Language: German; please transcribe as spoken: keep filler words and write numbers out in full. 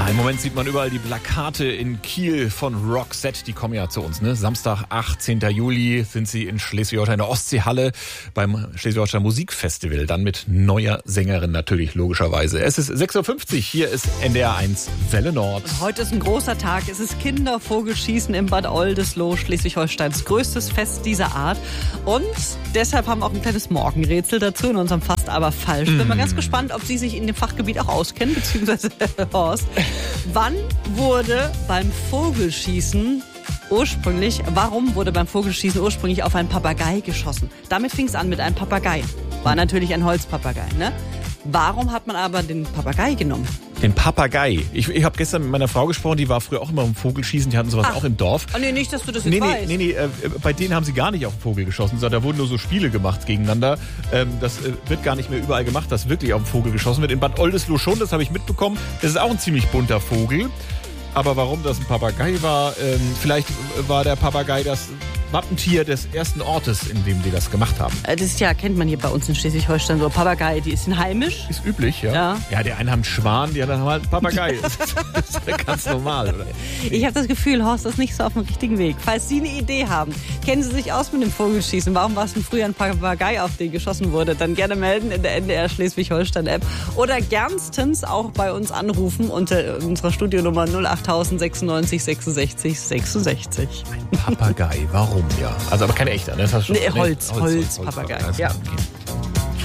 Ja, im Moment sieht man überall die Plakate in Kiel von Roxette. Die kommen ja zu uns, ne? Samstag, achtzehnten Juli sind sie in Schleswig-Holstein in der Ostseehalle beim Schleswig-Holstein Musikfestival. Dann mit neuer Sängerin natürlich, logischerweise. Es ist sechs Uhr fünfzig, hier ist N D R eins Welle Nord. Und heute ist ein großer Tag. Es ist Kindervogelschießen im Bad Oldesloe, Schleswig-Holsteins größtes Fest dieser Art. Und deshalb haben wir auch ein kleines Morgenrätsel dazu in unserem Fast aber falsch. Bin mal ganz gespannt, ob Sie sich in dem Fachgebiet auch auskennen, beziehungsweise Horst. Wann wurde beim Vogelschießen ursprünglich, warum wurde beim Vogelschießen ursprünglich auf einen Papagei geschossen? Damit fing es an mit einem Papagei. War natürlich ein Holzpapagei, ne? Warum hat man aber den Papagei genommen? Den Papagei. Ich, ich habe gestern mit meiner Frau gesprochen, die war früher auch immer im Vogelschießen, die hatten sowas Ach. auch im Dorf. Oh nee, nicht, dass du das jetzt Nee, nee, weißt. nee, nee äh, bei denen haben sie gar nicht auf den Vogel geschossen, sondern da wurden nur so Spiele gemacht gegeneinander. Ähm, das äh, wird gar nicht mehr überall gemacht, dass wirklich auf den Vogel geschossen wird. In Bad Oldesloe schon, das habe ich mitbekommen. Das ist auch ein ziemlich bunter Vogel. Aber warum das ein Papagei war, ähm, vielleicht war der Papagei das Wappentier des ersten Ortes, in dem die das gemacht haben. Das ist ja, kennt man hier bei uns in Schleswig-Holstein so. Papagei, die ist heimisch. Ist üblich, ja. Ja. Ja, die einen haben einen Schwan, die anderen haben halt einen Papagei. Das ist ja ganz normal, oder? Ich habe das Gefühl, Horst ist nicht so auf dem richtigen Weg. Falls Sie eine Idee haben, kennen Sie sich aus mit dem Vogelschießen? Warum war es denn früher ein Papagei, auf den geschossen wurde? Dann gerne melden in der N D R Schleswig-Holstein-App. Oder gernstens auch bei uns anrufen unter unserer Studionummer null acht sechsundneunzig sechsundsechzig sechsundsechzig. Ein Papagei, warum ja? Also aber kein echter, ne? Das hast du schon, Nee, ne? Holz, Holz, Holz, Holz, Papagei. Holz, Ja. Okay.